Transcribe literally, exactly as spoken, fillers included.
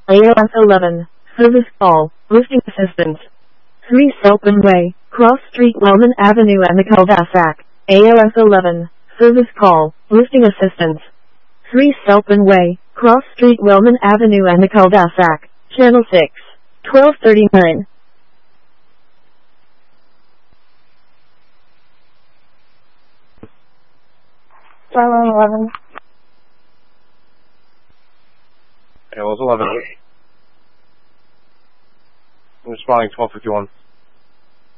A O S eleven, service call, lifting assistance. three Selpin Way, Cross Street, Wellman Avenue and the Cul-de-sac. A O S eleven, service call, lifting assistance. three Selpin Way, Cross Street, Wellman Avenue and the Cul-de-sac. Channel six, twelve thirty-nine. Skyline eleven. A O S eleven. I'm responding twelve fifty-one.